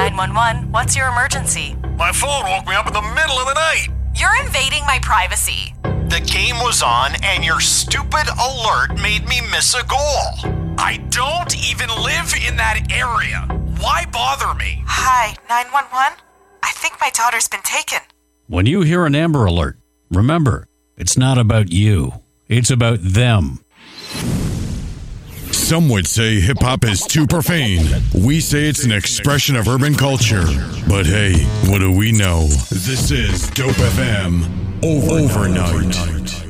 911, what's your emergency? My phone woke me up in the middle of the night. You're invading my privacy. The game was on and your stupid alert made me miss a goal. I don't even live in that area. Why bother me? Hi, 911? I think my daughter's been taken. When you hear an Amber Alert, remember, it's not about you. It's about them. Some would say hip-hop is too profane. We say it's an expression of urban culture. But hey, what do we know? This is Dope FM Overnight.